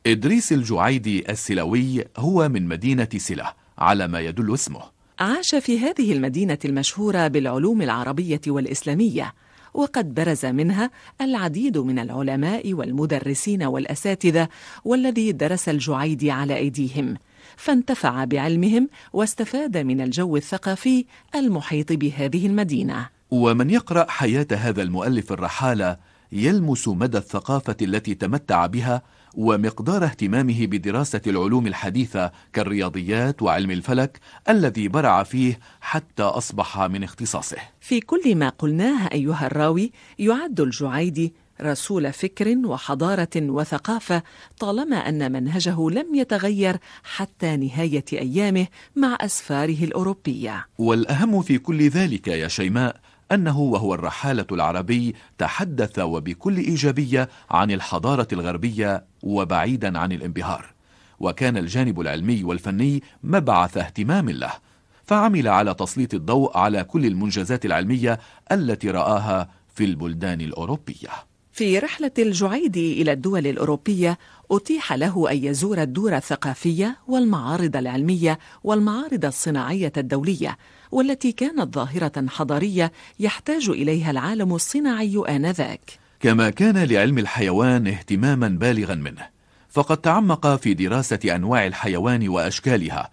إدريس الجعيدي السلوي هو من مدينة سلة على ما يدل اسمه. عاش في هذه المدينة المشهورة بالعلوم العربية والإسلامية، وقد برز منها العديد من العلماء والمدرسين والأساتذة، والذي درس الجعيدي على أيديهم، فانتفع بعلمهم واستفاد من الجو الثقافي المحيط بهذه المدينة. ومن يقرأ حياة هذا المؤلف الرحالة يلمس مدى الثقافة التي تمتع بها ومقدار اهتمامه بدراسة العلوم الحديثة كالرياضيات وعلم الفلك الذي برع فيه حتى أصبح من اختصاصه. في كل ما قلناه أيها الراوي، يعد الجعيدي رسول فكر وحضارة وثقافة، طالما أن منهجه لم يتغير حتى نهاية أيامه مع أسفاره الأوروبية. والأهم في كل ذلك يا شيماء أنه وهو الرحالة العربي تحدث وبكل إيجابية عن الحضارة الغربية وبعيدا عن الانبهار، وكان الجانب العلمي والفني مبعث اهتمام له، فعمل على تسليط الضوء على كل المنجزات العلمية التي رآها في البلدان الأوروبية. في رحلة الجعيدي إلى الدول الأوروبية أتيح له أن يزور الدور الثقافية والمعارض العلمية والمعارض الصناعية الدولية، والتي كانت ظاهرة حضارية يحتاج إليها العالم الصناعي آنذاك. كما كان لعلم الحيوان اهتماما بالغا منه، فقد تعمق في دراسة أنواع الحيوان وأشكالها،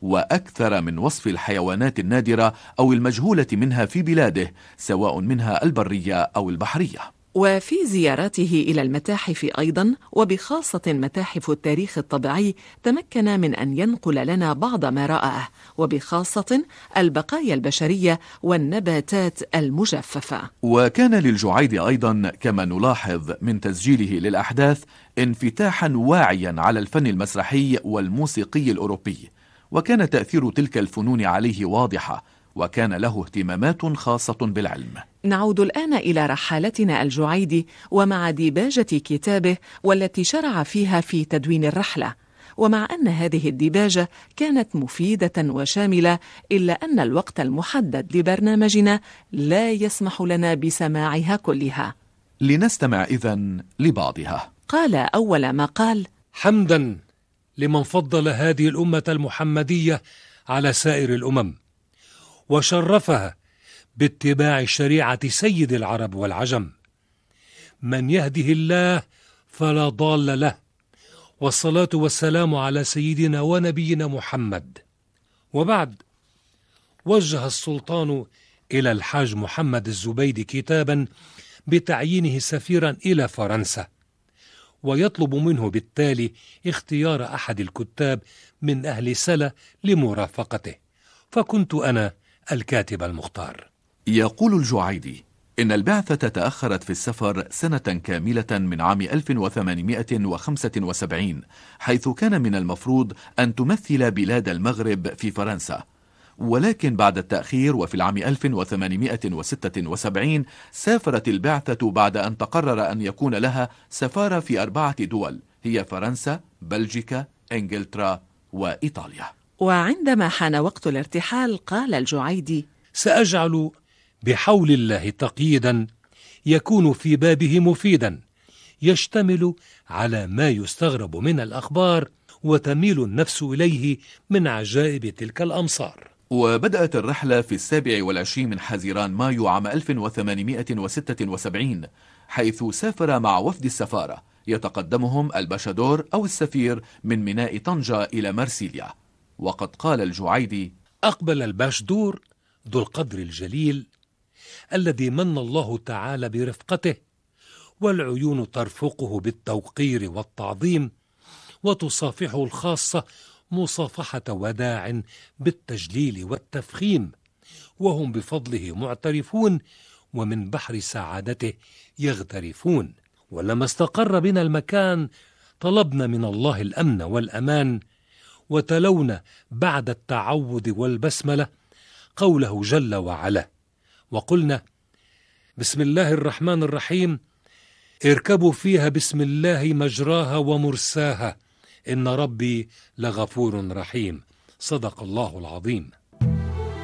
وأكثر من وصف الحيوانات النادرة أو المجهولة منها في بلاده، سواء منها البرية أو البحرية. وفي زياراته إلى المتاحف أيضا، وبخاصة متاحف التاريخ الطبيعي، تمكن من أن ينقل لنا بعض ما رآه، وبخاصة البقايا البشرية والنباتات المجففة. وكان للجعيدي أيضا كما نلاحظ من تسجيله للأحداث انفتاحا واعيا على الفن المسرحي والموسيقي الأوروبي، وكان تأثير تلك الفنون عليه واضحة، وكان له اهتمامات خاصة بالعلم. نعود الآن إلى رحالتنا الجعيدي ومع ديباجة كتابه، والتي شرع فيها في تدوين الرحلة. ومع أن هذه الديباجة كانت مفيدة وشاملة، إلا أن الوقت المحدد لبرنامجنا لا يسمح لنا بسماعها كلها. لنستمع إذن لبعضها. قال أول ما قال: حمدا لمن فضل هذه الأمة المحمدية على سائر الأمم، وشرفها باتباع شريعة سيد العرب والعجم، من يهده الله فلا ضال له، والصلاة والسلام على سيدنا ونبينا محمد. وبعد، وجه السلطان إلى الحاج محمد الزبيدي كتابا بتعيينه سفيرا إلى فرنسا، ويطلب منه بالتالي اختيار أحد الكتاب من أهل سلا لمرافقته، فكنت أنا الكاتب المختار. يقول الجعيدي إن البعثة تأخرت في السفر سنة كاملة من عام 1875، حيث كان من المفروض أن تمثل بلاد المغرب في فرنسا، ولكن بعد التأخير وفي العام 1876 سافرت البعثة بعد أن تقرر أن يكون لها سفارة في 4 دول، هي فرنسا، بلجيكا، إنجلترا وإيطاليا. وعندما حان وقت الارتحال قال الجعيدي: سأجعل بحول الله تقييدا يكون في بابه مفيدا، يشتمل على ما يستغرب من الأخبار وتميل النفس إليه من عجائب تلك الأمصار. وبدأت الرحلة في 27 من حزيران مايو عام 1876، حيث سافر مع وفد السفارة يتقدمهم الباشادور أو السفير من ميناء طنجة إلى مرسيليا. وقد قال الجعيدي: أقبل الباشدور ذو القدر الجليل الذي من الله تعالى برفقته، والعيون ترفقه بالتوقير والتعظيم، وتصافحه الخاصة مصافحة وداع بالتجليل والتفخيم، وهم بفضله معترفون ومن بحر سعادته يغترفون. ولما استقر بنا المكان طلبنا من الله الأمن والأمان، وتلونا بعد التعود والبسملة قوله جل وعلا، وقلنا: بسم الله الرحمن الرحيم، اركبوا فيها بسم الله مجراها ومرساها، إن ربي لغفور رحيم. صدق الله العظيم.